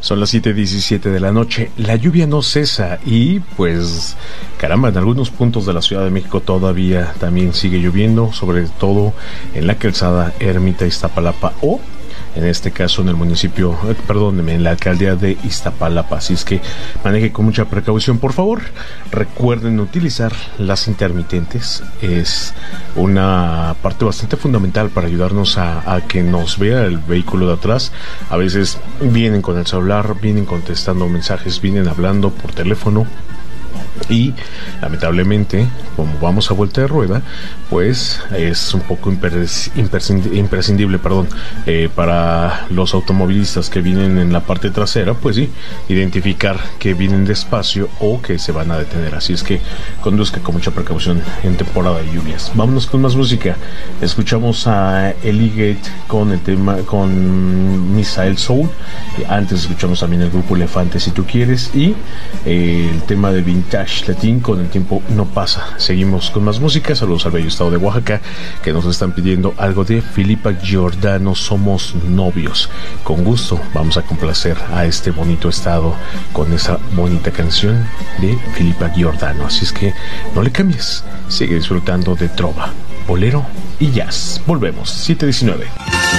Son las 7:17 de la noche, la lluvia no cesa y pues caramba, en algunos puntos de la Ciudad de México todavía también sigue lloviendo, sobre todo en la calzada Ermita Iztapalapa o en este caso en el municipio, perdóneme, en la alcaldía de Iztapalapa, así es que maneje con mucha precaución, por favor. Recuerden utilizar las intermitentes, es una parte bastante fundamental para ayudarnos a que nos vea el vehículo de atrás. A veces vienen con el celular, vienen contestando mensajes, vienen hablando por teléfono. Y lamentablemente, como vamos a vuelta de rueda, pues es un poco imprescindible, para los automovilistas que vienen en la parte trasera, pues sí, identificar que vienen despacio o que se van a detener. Así es que conduzca con mucha precaución en temporada de lluvias. Vámonos con más música. Escuchamos a Eligate con el tema, con Misael Soul. Antes escuchamos también el grupo Elefante, Si Tú Quieres, y el tema de Vintage Latín con El Tiempo No Pasa. Seguimos con más música. Saludos al bello estado de Oaxaca, que nos están pidiendo algo de Filipa Giordano, Somos Novios. Con gusto vamos a complacer a este bonito estado con esa bonita canción de Filipa Giordano. Así es que no le cambies, sigue disfrutando de trova, bolero y jazz. Volvemos, 7:19.